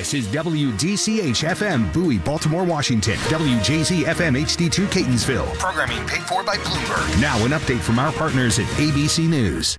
This is WDCH-FM, Bowie, Baltimore, Washington. WJZ-FM HD2, Catonsville. Programming paid for by Bloomberg. Now an update from our partners at ABC News.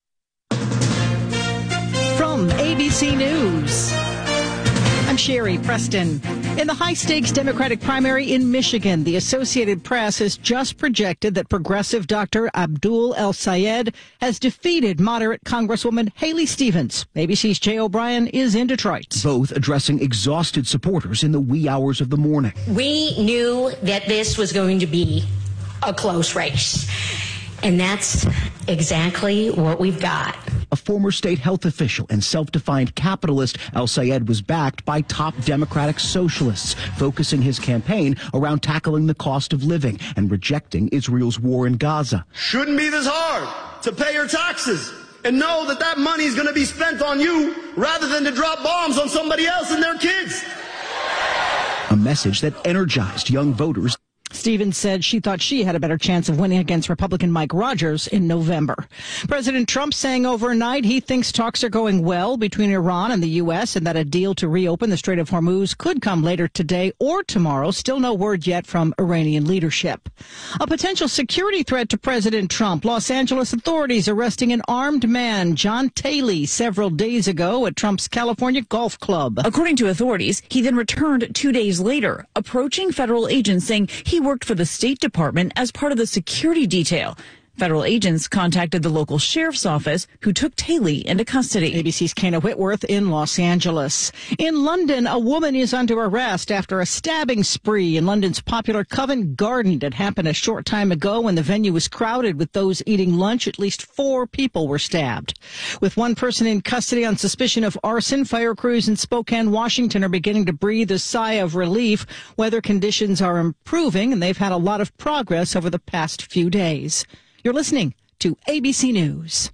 From ABC News, I'm Sherry Preston. In the high-stakes Democratic primary in Michigan, the Associated Press has just projected that progressive Dr. Abdul El-Sayed has defeated moderate Congresswoman Haley Stevens. ABC's Jay O'Brien is in Detroit. Both addressing exhausted supporters in the wee hours of the morning. We knew that this was going to be a close race, and that's exactly what we've got. A former state health official and self-defined capitalist, El-Sayed was backed by top Democratic socialists, focusing his campaign around tackling the cost of living and rejecting Israel's war in Gaza. Shouldn't be this hard to pay your taxes and know that that money is going to be spent on you rather than to drop bombs on somebody else and their kids. A message that energized young voters. Stevens said she thought she had a better chance of winning against Republican Mike Rogers in November. President Trump saying overnight he thinks talks are going well between Iran and the U.S. and that a deal to reopen the Strait of Hormuz could come later today or tomorrow. Still no word yet from Iranian leadership. A potential security threat to President Trump. Los Angeles authorities arresting an armed man, John Taylor, several days ago at Trump's California Golf Club. According to authorities, he then returned 2 days later, approaching federal agents saying he worked for the State Department as part of the security detail. Federal agents contacted the local sheriff's office, who took Taylor into custody. ABC's Kana Whitworth in Los Angeles. In London, a woman is under arrest after a stabbing spree in London's popular Covent Garden. It happened a short time ago when the venue was crowded with those eating lunch. At least 4 people were stabbed. With one person in custody on suspicion of arson, fire crews in Spokane, Washington are beginning to breathe a sigh of relief. Weather conditions are improving, and they've had a lot of progress over the past few days. You're listening to ABC News.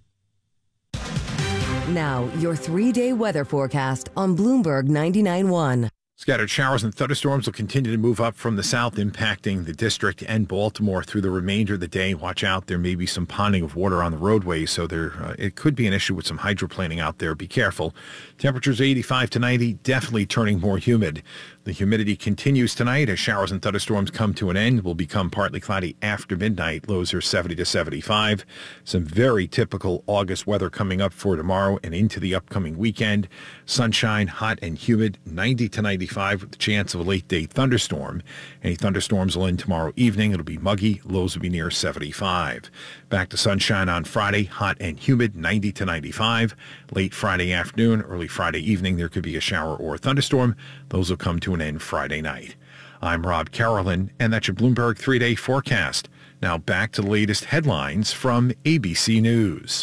Now, your 3-day weather forecast on Bloomberg 99.1. Scattered showers and thunderstorms will continue to move up from the south, impacting the district and Baltimore through the remainder of the day. Watch out. There may be some ponding of water on the roadways, so it could be an issue with some hydroplaning out there. Be careful. Temperatures 85 to 90, definitely turning more humid. The humidity continues tonight as showers and thunderstorms come to an end. Will become partly cloudy after midnight. Lows are 70 to 75. Some very typical August weather coming up for tomorrow and into the upcoming weekend. Sunshine, hot and humid, 90 to 95 with the chance of a late-day thunderstorm. Any thunderstorms will end tomorrow evening. It'll be muggy. Lows will be near 75. Back to sunshine on Friday, hot and humid, 90 to 95. Late Friday afternoon, early Friday evening, there could be a shower or a thunderstorm. Those will come to an end Friday night. I'm Rob Carolyn, and that's your Bloomberg 3-day forecast. Now back to the latest headlines from ABC News.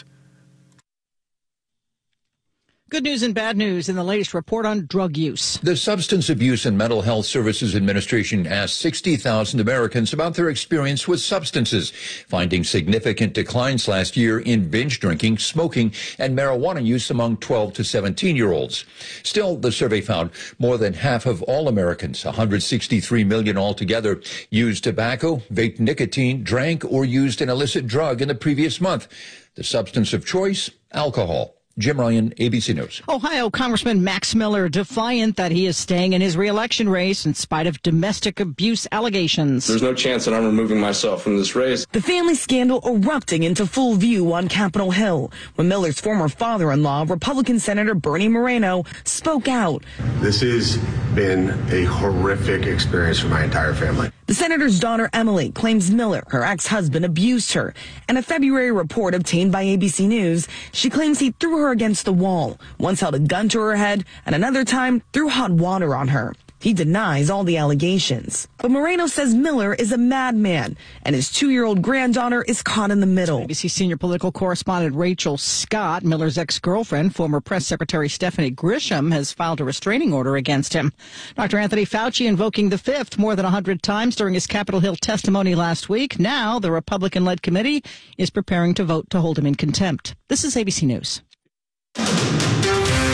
Good news and bad news in the latest report on drug use. The Substance Abuse and Mental Health Services Administration asked 60,000 Americans about their experience with substances, finding significant declines last year in binge drinking, smoking, and marijuana use among 12 to 17-year-olds. Still, the survey found more than half of all Americans, 163 million altogether, used tobacco, vaped nicotine, drank, or used an illicit drug in the previous month. The substance of choice, alcohol. Jim Ryan, ABC News. Ohio Congressman Max Miller defiant that he is staying in his re-election race in spite of domestic abuse allegations. There's no chance that I'm removing myself from this race. The family scandal erupting into full view on Capitol Hill when Miller's former father-in-law, Republican Senator Bernie Moreno, spoke out. This has been a horrific experience for my entire family. The senator's daughter, Emily, claims Miller, her ex-husband, abused her. In a February report obtained by ABC News, she claims he threw her against the wall, once held a gun to her head, and another time threw hot water on her. He denies all the allegations. But Moreno says Miller is a madman, and his 2-year-old granddaughter is caught in the middle. ABC senior political correspondent Rachel Scott, Miller's ex-girlfriend, former press secretary Stephanie Grisham, has filed a restraining order against him. Dr. Anthony Fauci invoking the fifth more than 100 times during his Capitol Hill testimony last week. Now the Republican-led committee is preparing to vote to hold him in contempt. This is ABC News. This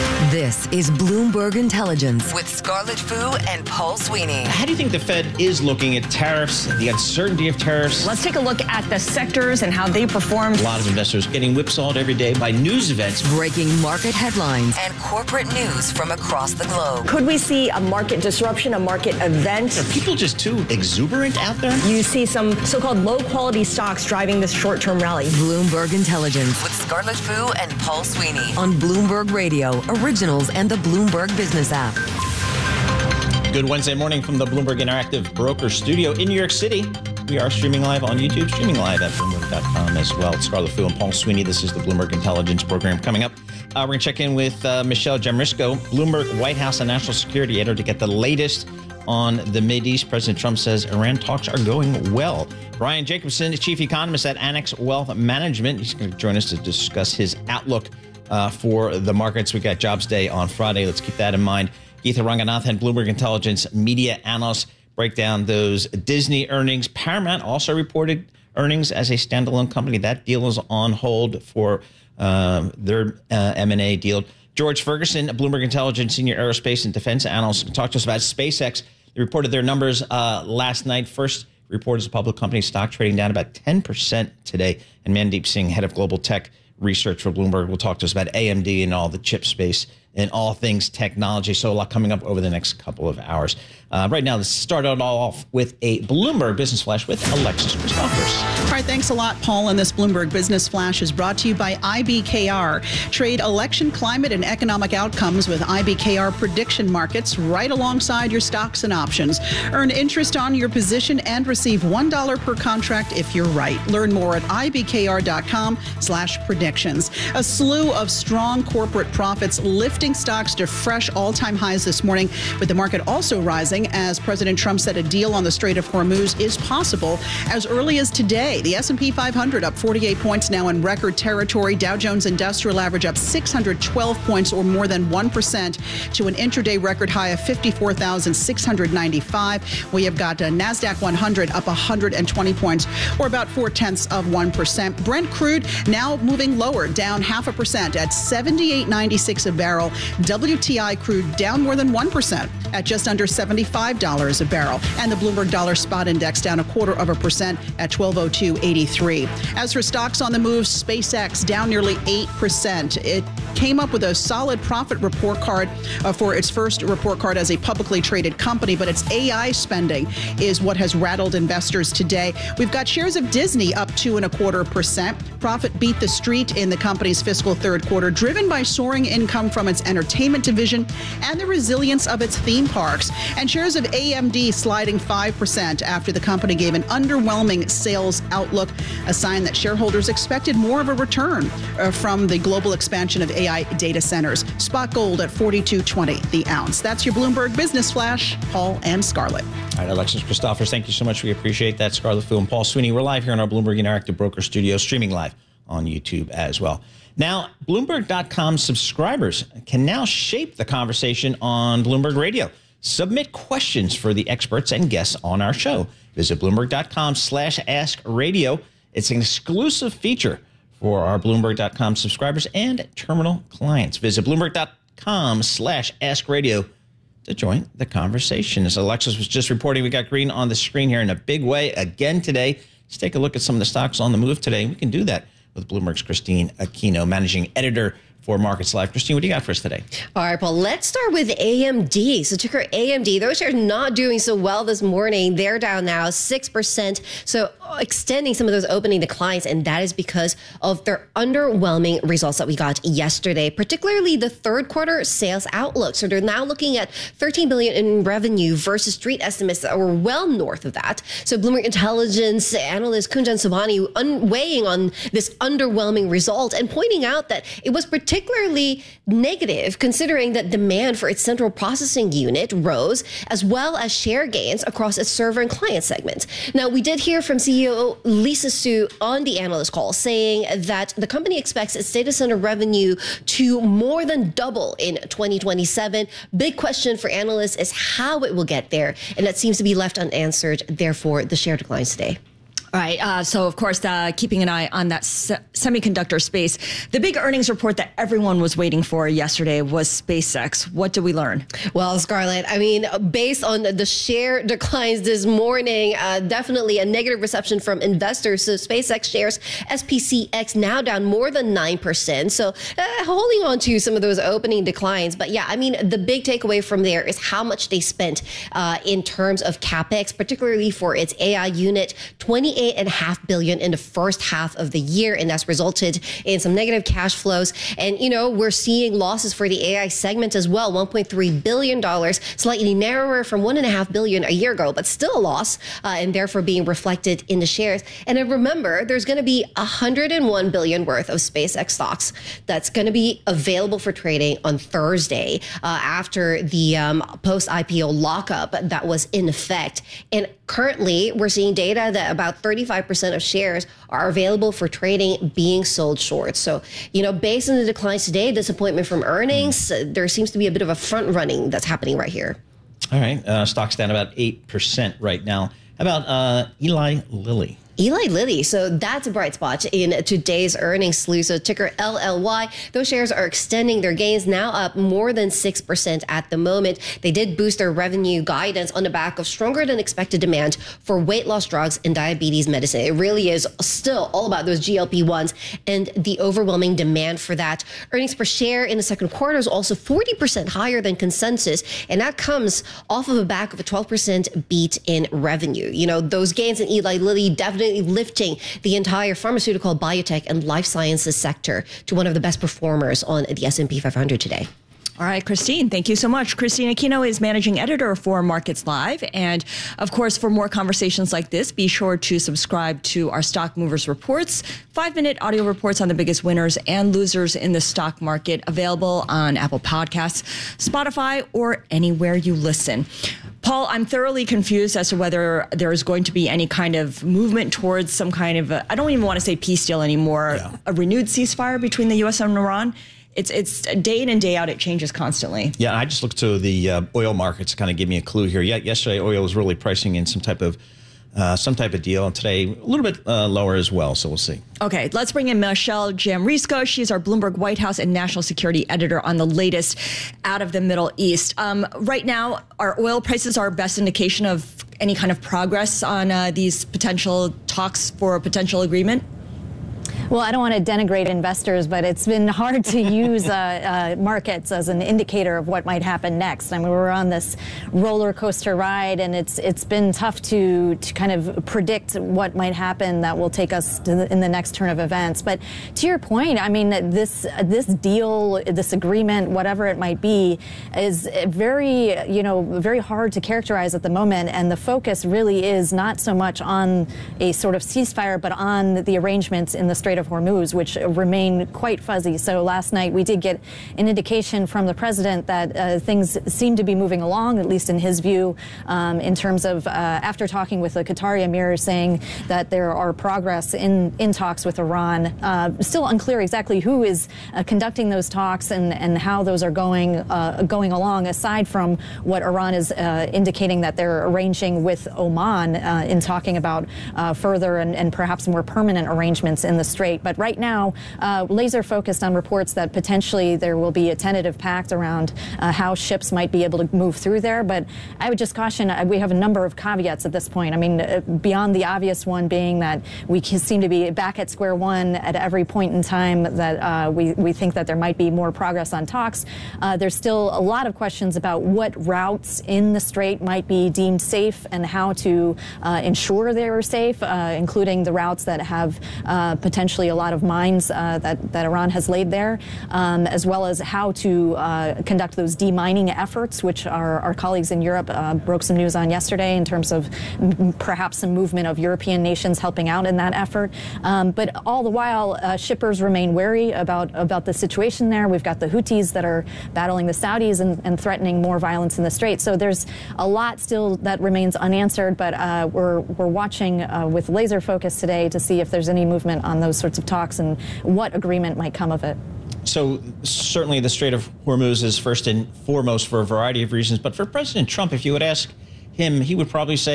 This is Bloomberg Intelligence with Scarlett Fu and Paul Sweeney. How do you think the Fed is looking at tariffs, the uncertainty of tariffs? Let's take a look at the sectors and how they performed. A lot of investors getting whipsawed every day by news events. Breaking market headlines and corporate news from across the globe. Could we see a market disruption, a market event? Are people just too exuberant out there? You see some so-called low-quality stocks driving this short-term rally. Bloomberg Intelligence with Scarlett Fu and Paul Sweeney on Bloomberg Radio, Originals, and the Bloomberg Business app. Good Wednesday morning from the Bloomberg Interactive Broker Studio in New York City. We are streaming live on YouTube, streaming live at Bloomberg.com as well. It's Scarlett Fu and Paul Sweeney. This is the Bloomberg Intelligence program. Coming up, we're going to check in with Michelle Jamrisko, Bloomberg White House and National Security Editor, to get the latest on the Mideast. President Trump says Iran talks are going well. Brian Jacobson, Chief Economist at Annex Wealth Management. He's going to join us to discuss his outlook for the markets. We got Jobs Day on Friday. Let's keep that in mind. Geetha Ranganathan, Bloomberg Intelligence media analyst, break down those Disney earnings. Paramount also reported earnings as a standalone company. That deal is on hold for their M&A deal. George Ferguson, Bloomberg Intelligence senior aerospace and defense analyst, can talk to us about SpaceX. They reported their numbers last night. First report as a public company, stock trading down about 10% today. And Mandeep Singh, head of global tech research for Bloomberg, will talk to us about AMD and all the chip space and all things technology. So a lot coming up over the next couple of hours. Right now, let's start it all off with a Bloomberg Business Flash with Alexis Christophers. All right, thanks a lot, Paul. And this Bloomberg Business Flash is brought to you by IBKR. Trade election, climate, and economic outcomes with IBKR prediction markets right alongside your stocks and options. Earn interest on your position and receive $1 per contract if you're right. Learn more at ibkr.com/predictions. A slew of strong corporate profits lifting stocks to fresh all-time highs this morning, with the market also rising as President Trump said a deal on the Strait of Hormuz is possible as early as today. The S&P 500 up 48 points now in record territory. Dow Jones Industrial Average up 612 points or more than 1% to an intraday record high of 54,695. We have got NASDAQ 100 up 120 points or about 0.4%. Brent crude now moving lower, down 0.5% at $78.96 a barrel. WTI crude down more than 1% at just under $75 a barrel. And the Bloomberg Dollar Spot Index down 0.25% at 1202.83. As for stocks on the move, SpaceX down nearly 8%. It came up with a solid profit report card for its first report card as a publicly traded company, but its AI spending is what has rattled investors today. We've got shares of Disney up 2.25%. Profit beat the street in the company's fiscal third quarter, driven by soaring income from its entertainment division and the resilience of its theme parks. And shares of AMD sliding 5% after the company gave an underwhelming sales outlook, a sign that shareholders expected more of a return from the global expansion of AI data centers. Spot gold at $42.20 the ounce. That's your Bloomberg Business Flash. Paul and Scarlett. All right, Alexis Christophers, thank you so much. We appreciate that. Scarlett Fu and Paul Sweeney. We're live here in our Bloomberg Interactive Broker Studio, streaming live on YouTube as well. Now, Bloomberg.com subscribers can now shape the conversation on Bloomberg Radio. Submit questions for the experts and guests on our show. Visit Bloomberg.com/AskRadio. It's an exclusive feature for our Bloomberg.com subscribers and terminal clients. Visit Bloomberg.com/AskRadio to join the conversation. As Alexis was just reporting, we got green on the screen here in a big way again today. Let's take a look at some of the stocks on the move today. We can do that with Bloomberg's Christine Aquino, managing editor for Markets Live. Christine, what do you got for us today? All right, Paul, let's start with AMD. So ticker AMD, those shares not doing so well this morning. They're down now 6%. So extending some of those opening declines, and that is because of their underwhelming results that we got yesterday, particularly the third quarter sales outlook. So they're now looking at $13 billion in revenue versus street estimates that were well north of that. So Bloomberg Intelligence analyst Kunjan Sobhani weighing on this underwhelming result and pointing out that it was particularly negative considering that demand for its central processing unit rose, as well as share gains across its server and client segments. Now, we did hear from CEO Lisa Su on the analyst call saying that the company expects its data center revenue to more than double in 2027. Big question for analysts is how it will get there, and that seems to be left unanswered. Therefore, the share declines today. All right. So, of course, keeping an eye on that semiconductor space. The big earnings report that everyone was waiting for yesterday was SpaceX. What did we learn? Well, Scarlett, I mean, based on the share declines this morning, definitely a negative reception from investors. So SpaceX shares, SPCX, now down more than 9%. So holding on to some of those opening declines. But yeah, I mean, the big takeaway from there is how much they spent in terms of CapEx, particularly for its AI unit, $28.5 billion in the first half of the year, and that's resulted in some negative cash flows. And, you know, we're seeing losses for the AI segment as well, $1.3 billion, slightly narrower from $1.5 billion a year ago, but still a loss, and therefore being reflected in the shares. And then remember, there's going to be $101 billion worth of SpaceX stocks that's going to be available for trading on Thursday after the post-IPO lockup that was in effect. And currently, we're seeing data that about 35% of shares are available for trading being sold short. So, you know, based on the declines today, disappointment from earnings, there seems to be a bit of a front running that's happening right here. All right. Stock's down about 8% right now. How about Eli Lilly? Eli Lilly, so that's a bright spot in today's earnings slew. So ticker LLY, those shares are extending their gains, now up more than 6% at the moment. They did boost their revenue guidance on the back of stronger than expected demand for weight loss drugs and diabetes medicine. It really is still all about those GLP-1s and the overwhelming demand for that. Earnings per share in the second quarter is also 40% higher than consensus, and that comes off of the back of a 12% beat in revenue. You know, those gains in Eli Lilly definitely lifting the entire pharmaceutical, biotech, and life sciences sector to one of the best performers on the S&P 500 today. All right, Christine, thank you so much. Christine Aquino is managing editor for Markets Live. And of course, for more conversations like this, be sure to subscribe to our Stock Movers Reports, 5-minute audio reports on the biggest winners and losers in the stock market, available on Apple Podcasts, Spotify, or anywhere you listen. Paul, I'm thoroughly confused as to whether there is going to be any kind of movement towards some kind of, I don't even want to say peace deal anymore, a renewed ceasefire between the U.S. and Iran. It's day in and day out, it changes constantly. Yeah, I just looked to the oil markets to kind of give me a clue here. Yeah, yesterday oil was really pricing in some type of deal, and today a little bit lower as well, so we'll see. Okay, let's bring in Michelle Jamrisko. She's our Bloomberg White House and National Security Editor on the latest out of the Middle East. Right now, our oil prices are our best indication of any kind of progress on these potential talks for a potential agreement? Well, I don't want to denigrate investors, but it's been hard to use markets as an indicator of what might happen next. I mean, we're on this roller coaster ride, and it's been tough to kind of predict what might happen that will take us to in the next turn of events. But to your point, I mean, this deal, this agreement, whatever it might be, is very hard to characterize at the moment. And the focus really is not so much on a sort of ceasefire, but on the arrangements in the Strait of Hormuz, which remain quite fuzzy. So last night we did get an indication from the president that things seem to be moving along, at least in his view, in terms of after talking with the Qatari emir, saying that there are progress in talks with Iran. Still unclear exactly who is conducting those talks and how those are going along, aside from what Iran is indicating that they're arranging with Oman in talking about further and perhaps more permanent arrangements in the Strait. But right now, laser focused on reports that potentially there will be a tentative pact around how ships might be able to move through there. But I would just caution, we have a number of caveats at this point. I mean, beyond the obvious one being that we seem to be back at square one at every point in time that we think that there might be more progress on talks. There's still a lot of questions about what routes in the Strait might be deemed safe and how to ensure they are safe, including the routes that have potentially a lot of mines that Iran has laid there, as well as how to conduct those demining efforts, which our colleagues in Europe broke some news on yesterday in terms of perhaps some movement of European nations helping out in that effort. But all the while, shippers remain wary about the situation there. We've got the Houthis that are battling the Saudis and threatening more violence in the Strait. So there's a lot still that remains unanswered, but we're watching with laser focus today to see if there's any movement on those sorts of talks and what agreement might come of it. So certainly the Strait of Hormuz is first and foremost for a variety of reasons. But for President Trump, if you would ask him, he would probably say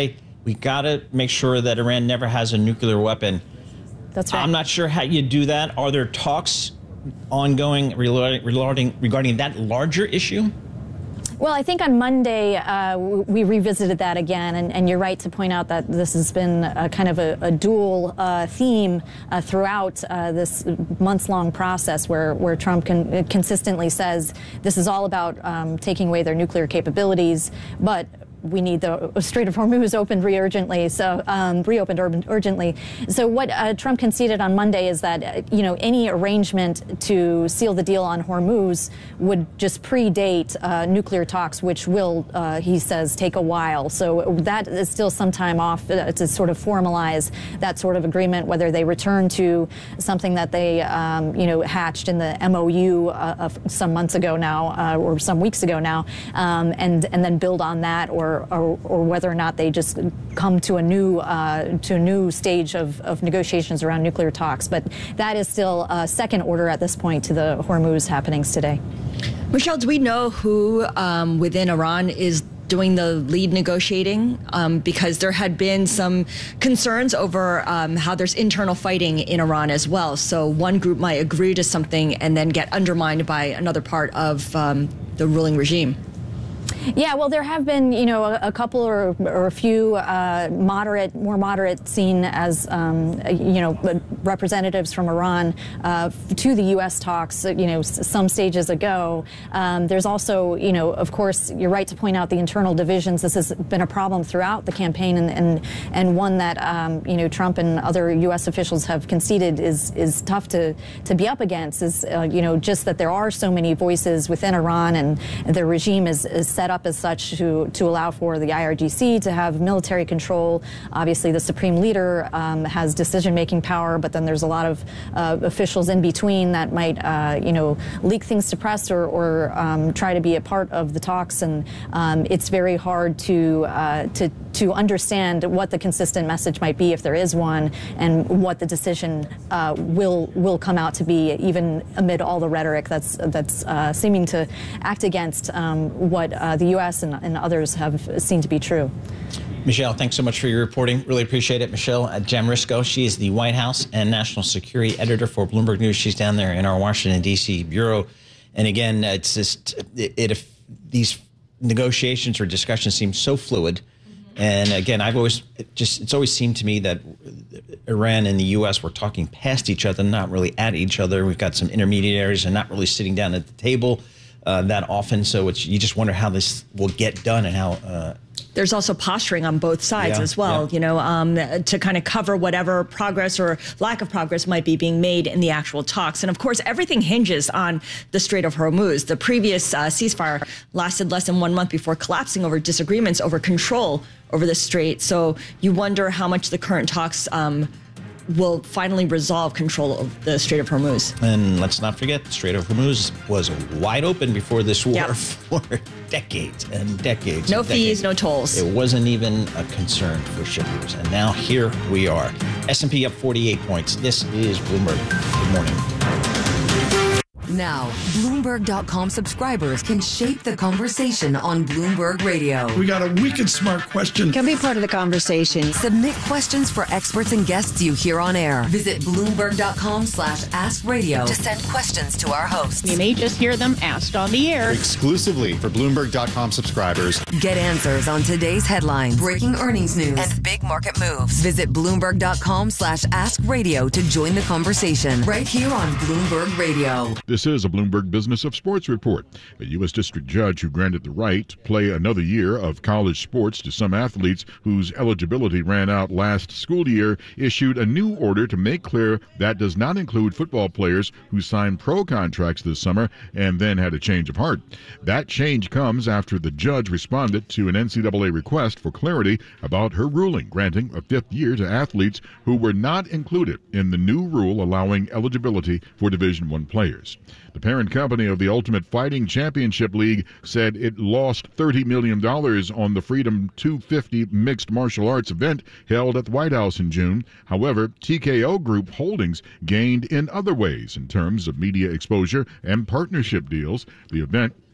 we got to make sure that Iran never has a nuclear weapon. That's right. I'm not sure how you do that. Are there talks ongoing regarding that larger issue? Well, I think on Monday we revisited that again, and you're right to point out that this has been kind of a dual theme throughout this months-long process where Trump consistently says this is all about taking away their nuclear capabilities, but we need the Strait of Hormuz reopened urgently. So what Trump conceded on Monday is that any arrangement to seal the deal on Hormuz would just predate nuclear talks, which will, he says, take a while. So that is still some time off to sort of formalize that sort of agreement, whether they return to something that they hatched in the MOU some months ago now or some weeks ago now, and then build on that, or whether or not they just come to a new stage of negotiations around nuclear talks. But that is still second order at this point to the Hormuz happenings today. Michelle, do we know who within Iran is doing the lead negotiating? Because there had been some concerns over how there's internal fighting in Iran as well. So one group might agree to something and then get undermined by another part of the ruling regime. Yeah, well, there have been, a couple or a few more moderate seen as, representatives from Iran to the U.S. talks, some stages ago. There's also, of course, you're right to point out the internal divisions. This has been a problem throughout the campaign, and one that, Trump and other U.S. officials have conceded is tough to be up against, is, just that there are so many voices within Iran, and the regime is set up as such to allow for the IRGC to have military control. Obviously, the supreme leader has decision-making power, but then there's a lot of officials in between that might, leak things to press or try to be a part of the talks, and it's very hard to understand what the consistent message might be, if there is one, and what the decision will come out to be, even amid all the rhetoric that's seeming to act against what the U.S. and others have seen to be true. Michelle, thanks so much for your reporting. Really appreciate it. Michelle Jamrisko, she is the White House and National Security Editor for Bloomberg News. She's down there in our Washington, D.C. bureau. And again, it's just if these negotiations or discussions seem so fluid. And again, it's always seemed to me that Iran and the U.S. were talking past each other, not really at each other. We've got some intermediaries and not really sitting down at the table that often. So you just wonder how this will get done and how. There's also posturing on both sides as well, to kind of cover whatever progress or lack of progress might be being made in the actual talks. And of course, everything hinges on the Strait of Hormuz. The previous ceasefire lasted less than 1 month before collapsing over disagreements over control over the strait. So you wonder how much the current talks will finally resolve control of the Strait of Hormuz. And let's not forget, the Strait of Hormuz was wide open before this war for decades and decades. No fees, no tolls. It wasn't even a concern for shippers. And now here we are. S&P up 48 points. This is Bloomberg. Good morning. Now, Bloomberg.com subscribers can shape the conversation on Bloomberg Radio. We got a wicked smart question. Can be part of the conversation. Submit questions for experts and guests you hear on air. Visit Bloomberg.com/AskRadio to send questions to our hosts. You may just hear them asked on the air. Exclusively for Bloomberg.com subscribers. Get answers on today's headlines, breaking earnings news, and big market moves. Visit Bloomberg.com/AskRadio to join the conversation right here on Bloomberg Radio. This is a Bloomberg Business of Sports report. A U.S. district judge who granted the right to play another year of college sports to some athletes whose eligibility ran out last school year issued a new order to make clear that does not include football players who signed pro contracts this summer and then had a change of heart. That change comes after the judge responded to an NCAA request for clarity about her ruling granting a fifth year to athletes who were not included in the new rule allowing eligibility for Division I players. The parent company of the Ultimate Fighting Championship League said it lost $30 million on the Freedom 250 mixed martial arts event held at the White House in June. However, TKO Group Holdings gained in other ways in terms of media exposure and partnership deals. The event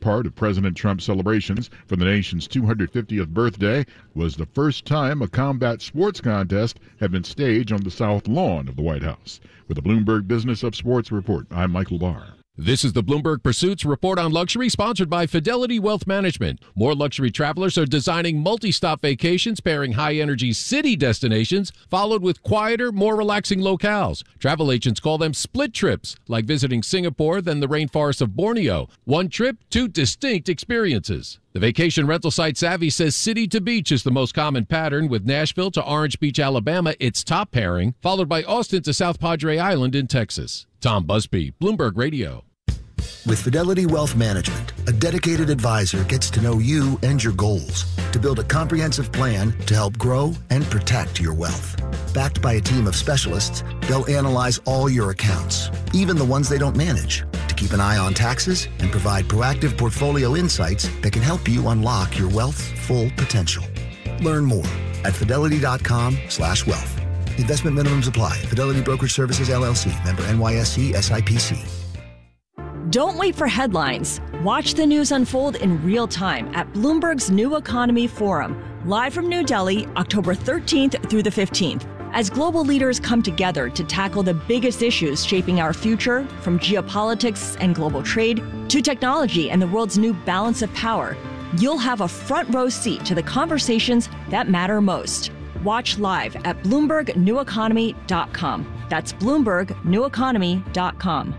part of President Trump's celebrations for the nation's 250th birthday, was the first time a combat sports contest had been staged on the South Lawn of the White House. With the Bloomberg Business of Sports report, I'm Michael Barr. This is the Bloomberg Pursuits Report on Luxury, sponsored by Fidelity Wealth Management. More luxury travelers are designing multi-stop vacations pairing high-energy city destinations, followed with quieter, more relaxing locales. Travel agents call them split trips, like visiting Singapore then the rainforests of Borneo. One trip, two distinct experiences. The vacation rental site Savvy says city to beach is the most common pattern, with Nashville to Orange Beach, Alabama, its top pairing, followed by Austin to South Padre Island in Texas. Tom Busby, Bloomberg Radio. With Fidelity Wealth Management, a dedicated advisor gets to know you and your goals to build a comprehensive plan to help grow and protect your wealth. Backed by a team of specialists, they'll analyze all your accounts, even the ones they don't manage, to keep an eye on taxes and provide proactive portfolio insights that can help you unlock your wealth's full potential. Learn more at fidelity.com/wealth. Investment minimums apply. Fidelity Brokerage Services, LLC. Member NYSE SIPC. Don't wait for headlines. Watch the news unfold in real time at Bloomberg's New Economy Forum, live from New Delhi, October 13th through the 15th. As global leaders come together to tackle the biggest issues shaping our future, from geopolitics and global trade to technology and the world's new balance of power, you'll have a front row seat to the conversations that matter most. Watch live at BloombergNewEconomy.com. That's BloombergNewEconomy.com.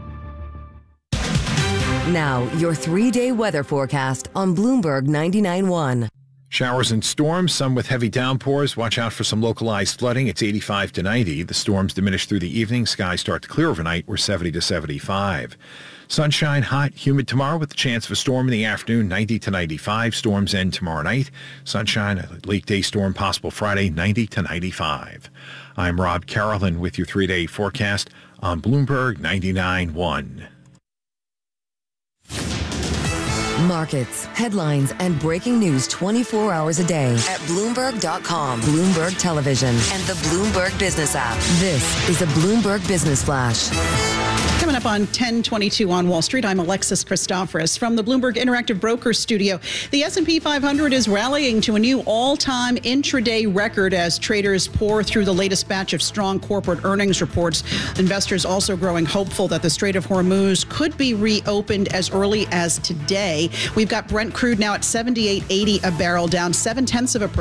Now, your 3-day weather forecast on Bloomberg 99.1. Showers and storms, some with heavy downpours. Watch out for some localized flooding. It's 85 to 90. The storms diminish through the evening. Skies start to clear overnight. We're 70 to 75. Sunshine, hot, humid tomorrow with the chance of a storm in the afternoon, 90 to 95. Storms end tomorrow night. Sunshine, a late day storm possible Friday, 90 to 95. I'm Rob Carolyn with your 3-day forecast on Bloomberg 99.1. Markets, headlines, and breaking news 24 hours a day at Bloomberg.com, Bloomberg Television, and the Bloomberg Business app. This is a Bloomberg Business Flash. Coming up on 1022 on Wall Street, I'm Alexis Christoforous from the Bloomberg Interactive Brokers Studio. The S&P 500 is rallying to a new all-time intraday record as traders pour through the latest batch of strong corporate earnings reports. Investors also growing hopeful that the Strait of Hormuz could be reopened as early as today. We've got Brent crude now at $78.80 a barrel, down 0.7%.